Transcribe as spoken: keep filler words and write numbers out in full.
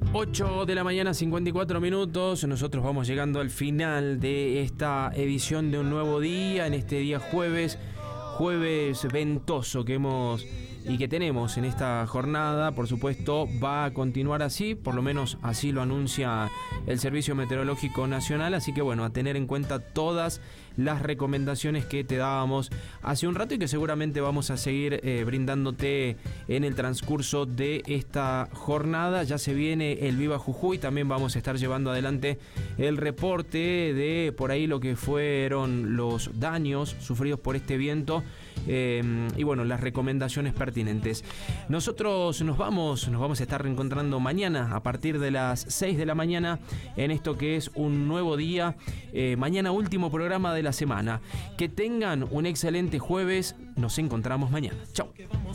ocho de la mañana, cincuenta y cuatro minutos. Nosotros vamos llegando al final de esta edición de Un Nuevo Día, en este día jueves, jueves ventoso que hemos y que tenemos en esta jornada. Por supuesto, va a continuar así, por lo menos así lo anuncia el Servicio Meteorológico Nacional. Así que bueno, a tener en cuenta todas las recomendaciones que te dábamos hace un rato y que seguramente vamos a seguir eh, brindándote en el transcurso de esta jornada. Ya se viene el Viva Jujuy, también vamos a estar llevando adelante el reporte de por ahí lo que fueron los daños sufridos por este viento eh, y bueno, las recomendaciones pertinentes. Nosotros nos vamos, nos vamos a estar reencontrando mañana a partir de las seis de la mañana en esto que es Un Nuevo Día. Eh, mañana último programa de la semana. Que tengan un excelente jueves. Nos encontramos mañana. Chau.